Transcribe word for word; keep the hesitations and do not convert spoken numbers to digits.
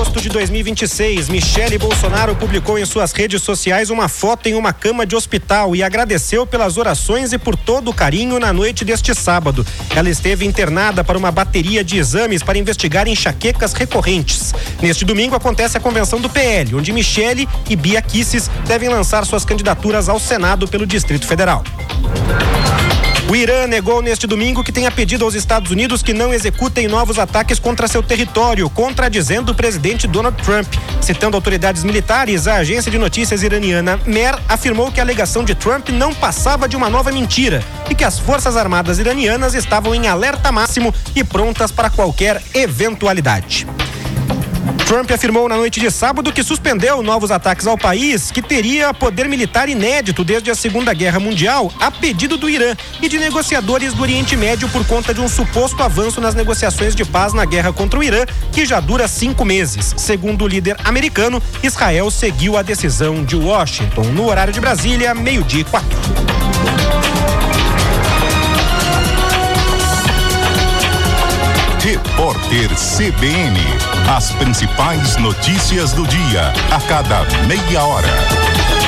agosto de dois mil e vinte e seis, Michele Bolsonaro publicou em suas redes sociais uma foto em uma cama de hospital e agradeceu pelas orações e por todo o carinho na noite deste sábado. Ela esteve internada para uma bateria de exames para investigar enxaquecas recorrentes. Neste domingo acontece a convenção do P L, onde Michele e Bia Kicis devem lançar suas candidaturas ao Senado pelo Distrito Federal. O Irã negou neste domingo que tenha pedido aos Estados Unidos que não executem novos ataques contra seu território, contradizendo o presidente Donald Trump. Citando autoridades militares, a agência de notícias iraniana Mer afirmou que a alegação de Trump não passava de uma nova mentira e que as forças armadas iranianas estavam em alerta máximo e prontas para qualquer eventualidade. Trump afirmou na noite de sábado que suspendeu novos ataques ao país, que teria poder militar inédito desde a Segunda Guerra Mundial, a pedido do Irã e de negociadores do Oriente Médio por conta de um suposto avanço nas negociações de paz na guerra contra o Irã, que já dura cinco meses. Segundo o líder americano, Israel seguiu a decisão de Washington. No horário de Brasília, meio-dia e quatro. Repórter C B N. As principais notícias do dia, a cada meia hora.